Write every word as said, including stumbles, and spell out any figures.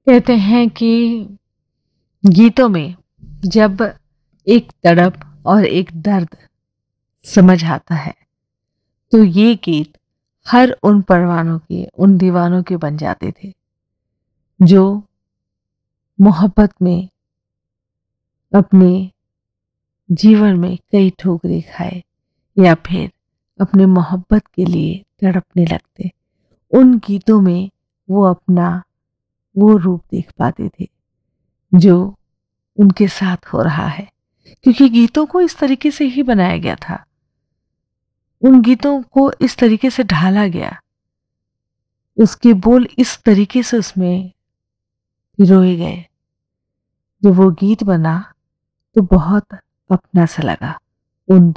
कहते हैं कि गीतों में जब एक तड़प और एक दर्द समझ आता है तो ये गीत हर उन परवानों के, उन दीवानों के बन जाते थे जो मोहब्बत में अपने जीवन में कई ठोकरें खाए या फिर अपने मोहब्बत के लिए तड़पने लगते। उन गीतों में वो अपना वो रूप देख पाते थे जो उनके साथ हो रहा है, क्योंकि गीतों को इस तरीके से ही बनाया गया था, उन गीतों को इस तरीके से ढाला गया, उसके बोल इस तरीके से उसमें पिरोए गए। जब वो गीत बना तो बहुत अपना सा लगा उन